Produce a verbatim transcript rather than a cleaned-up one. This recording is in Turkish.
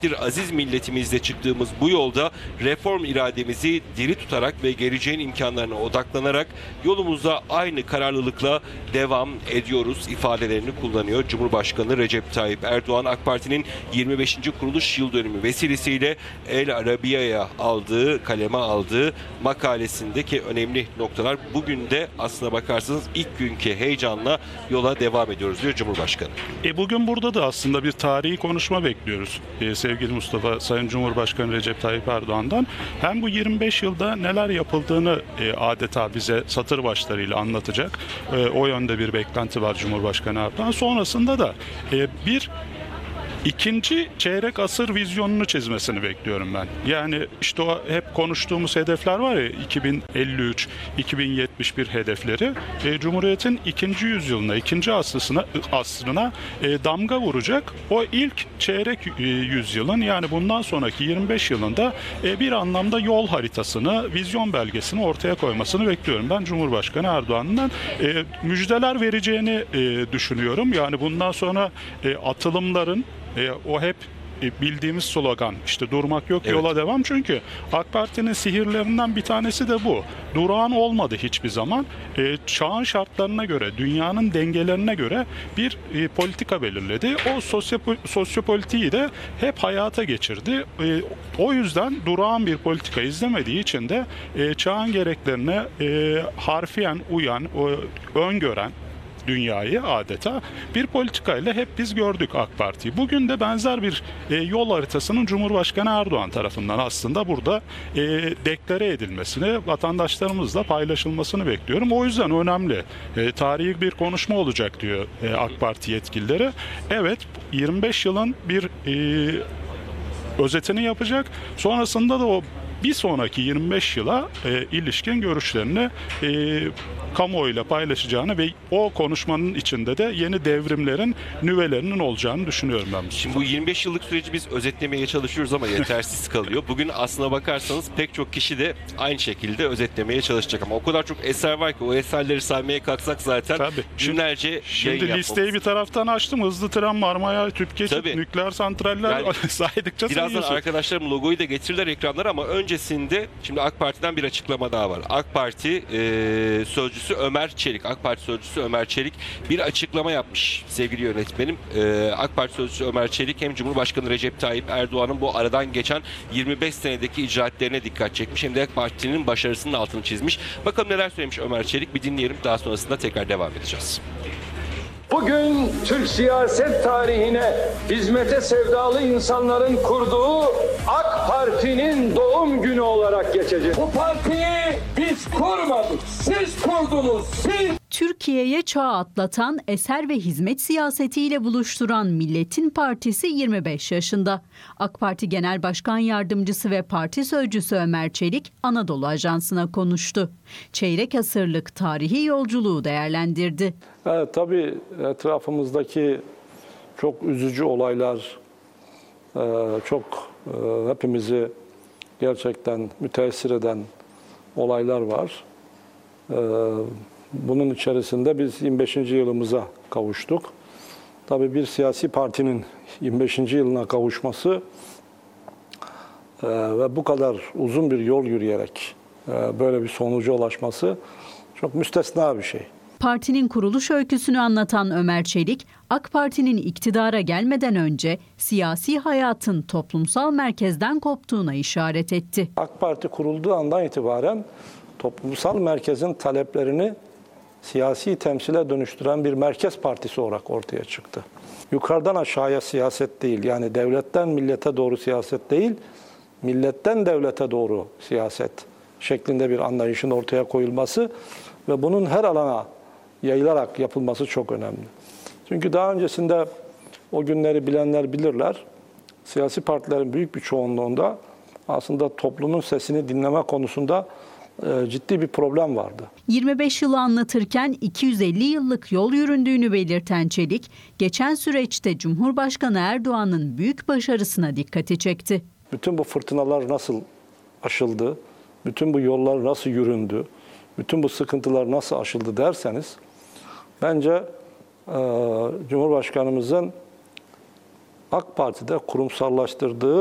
Bir aziz milletimizle çıktığımız bu yolda reform irademizi diri tutarak ve geleceğin imkanlarına odaklanarak yolumuza aynı kararlılıkla devam ediyoruz ifadelerini kullanıyor. Cumhurbaşkanı Recep Tayyip Erdoğan AK Parti'nin yirmi beşinci kuruluş yıl dönümü vesilesiyle El Arabiya'ya aldığı, kaleme aldığı makalesindeki önemli noktalar. Bugün de aslına bakarsanız ilk günkü heyecanla yola devam ediyoruz diyor Cumhurbaşkanı. E bugün burada da aslında bir tarihi konuşma bekliyoruz. E, sevgili Mustafa, Sayın Cumhurbaşkanı Recep Tayyip Erdoğan'dan. Hem bu yirmi beş yılda neler yapıldığını e, adeta bize satır başlarıyla anlatacak. E, o yönde bir beklenti var Cumhurbaşkanı Erdoğan. Sonrasında da e, bir İkinci çeyrek asır vizyonunu çizmesini bekliyorum ben. Yani işte o hep konuştuğumuz hedefler var ya, iki bin elli üç, iki bin yetmiş bir hedefleri e, Cumhuriyet'in ikinci yüzyılına, ikinci asrına, asrına e, damga vuracak. O ilk çeyrek e, yüzyılın, yani bundan sonraki yirmi beş yılında e, bir anlamda yol haritasını, vizyon belgesini ortaya koymasını bekliyorum. Ben Cumhurbaşkanı Erdoğan'dan e, müjdeler vereceğini e, düşünüyorum. Yani bundan sonra e, atılımların, E, o hep e, bildiğimiz slogan, işte durmak yok, evet, yola devam. Çünkü AK Parti'nin sihirlerinden bir tanesi de bu. Durağan olmadı hiçbir zaman. E, çağın şartlarına göre, dünyanın dengelerine göre bir e, politika belirledi. O sosyopo sosyopolitiği de hep hayata geçirdi. E, o yüzden durağan bir politika izlemediği için de e, çağın gereklerine e, harfiyen uyan, o, öngören, dünyayı adeta bir politikayla hep biz gördük AK Parti'yi. Bugün de benzer bir e, yol haritasının Cumhurbaşkanı Erdoğan tarafından aslında burada e, deklare edilmesini, vatandaşlarımızla paylaşılmasını bekliyorum. O yüzden önemli. E, tarihi bir konuşma olacak diyor e, AK Parti yetkilileri. Evet, yirmi beş yılın bir e, özetini yapacak. Sonrasında da o bir sonraki yirmi beş yıla e, ilişkin görüşlerini e, kamuoyuyla paylaşacağını ve o konuşmanın içinde de yeni devrimlerin nüvelerinin olacağını düşünüyorum ben. Şimdi bu yirmi beş yıllık süreci biz özetlemeye çalışıyoruz ama yetersiz kalıyor. Bugün aslına bakarsanız pek çok kişi de aynı şekilde özetlemeye çalışacak ama o kadar çok eser var ki o eserleri saymaya kalksak zaten Tabii. günlerce Şimdi, yayın şimdi yapmamız. listeyi bir taraftan açtım. Hızlı tren, Marmara, tüp geçit, Tabii. nükleer santraller Yani saydıkça birazdan sayıyorsun. arkadaşlarım logoyu da getirirler ekranlara ama öncesinde şimdi AK Parti'den bir açıklama daha var. AK Parti e, sözcüsü Ömer Çelik, AK Parti sözcüsü Ömer Çelik bir açıklama yapmış sevgili yönetmenim. E, AK Parti sözcüsü Ömer Çelik hem Cumhurbaşkanı Recep Tayyip Erdoğan'ın bu aradan geçen yirmi beş senedeki icraatlerine dikkat çekmiş. Hem de AK Parti'nin başarısının altını çizmiş. Bakalım neler söylemiş Ömer Çelik, bir dinleyelim, daha sonrasında tekrar devam edeceğiz. Bugün Türk siyaset tarihine hizmete sevdalı insanların kurduğu AK Parti'nin doğum günü olarak geçecek. Bu partiyi biz kurmadık, siz kurdunuz, siz. Türkiye'ye çağ atlatan, eser ve hizmet siyasetiyle buluşturan Milletin Partisi yirmi beş yaşında. AK Parti Genel Başkan Yardımcısı ve Parti Sözcüsü Ömer Çelik, Anadolu Ajansı'na konuştu. Çeyrek asırlık tarihi yolculuğu değerlendirdi. Evet, tabii etrafımızdaki çok üzücü olaylar, çok hepimizi gerçekten müteessir eden olaylar var. Bunun içerisinde biz yirmi beşinci yılımıza kavuştuk. Tabii bir siyasi partinin yirmi beşinci yılına kavuşması ve bu kadar uzun bir yol yürüyerek böyle bir sonuca ulaşması çok müstesna bir şey. Partinin kuruluş öyküsünü anlatan Ömer Çelik, AK Parti'nin iktidara gelmeden önce siyasi hayatın toplumsal merkezden koptuğuna işaret etti. AK Parti kurulduğu andan itibaren toplumsal merkezin taleplerini siyasi temsile dönüştüren bir merkez partisi olarak ortaya çıktı. Yukarıdan aşağıya siyaset değil, yani devletten millete doğru siyaset değil, milletten devlete doğru siyaset şeklinde bir anlayışın ortaya koyulması ve bunun her alana yayılarak yapılması çok önemli. Çünkü daha öncesinde o günleri bilenler bilirler, siyasi partilerin büyük bir çoğunluğunda aslında toplumun sesini dinleme konusunda ciddi bir problem vardı. yirmi beş yılı anlatırken iki yüz elli yıllık yol yüründüğünü belirten Çelik, geçen süreçte Cumhurbaşkanı Erdoğan'ın büyük başarısına dikkati çekti. Bütün bu fırtınalar nasıl aşıldı, bütün bu yollar nasıl yüründü, bütün bu sıkıntılar nasıl aşıldı derseniz, bence e, Cumhurbaşkanımızın AK Parti'de kurumsallaştırdığı